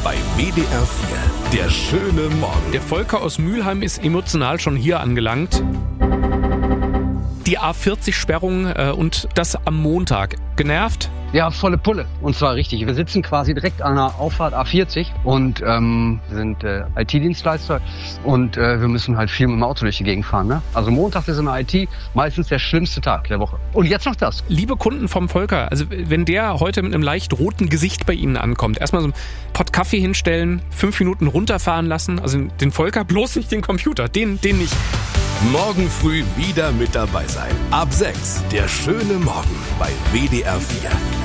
bei WDR 4. Der schöne Morgen. Der Volker aus Mülheim ist emotional schon hier angelangt. Die A40-Sperrung und das am Montag. Genervt? Ja, volle Pulle. Und zwar richtig. Wir sitzen quasi direkt an der Auffahrt A40 und sind IT-Dienstleister und wir müssen halt viel mit dem Auto durch die Gegend fahren. Ne? Also Montag ist in der IT meistens der schlimmste Tag der Woche. Und jetzt noch das. Liebe Kunden vom Volker, also wenn der heute mit einem leicht roten Gesicht bei Ihnen ankommt, erstmal so einen Pott Kaffee hinstellen, 5 Minuten runterfahren lassen, also den Volker, bloß nicht den Computer, den nicht. Morgen früh wieder mit dabei sein. Ab 6. Der schöne Morgen bei WDR 4.